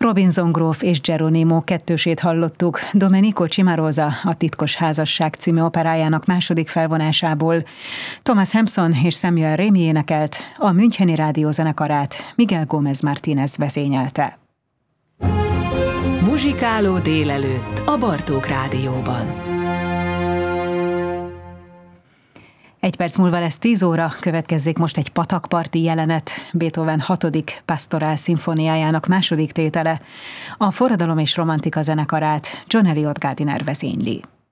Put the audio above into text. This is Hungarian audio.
Robinson gróf és Geronimo kettősét hallottuk Domenico Cimarosa a Titkos házasság című operájának második felvonásából. Thomas Hampson és Samuel Rémy énekelt, a Müncheni Rádió zenekarát Miguel Gómez Martínez vezényelte. Muzsikáló délelőtt a Bartók Rádióban. 1 perc múlva lesz 10 óra, következzék most egy patakparti jelenet, Beethoven 6. Pastorál szimfóniájának második tétele. A Forradalom és Romantika zenekarát John Eliot Gardiner vezényli.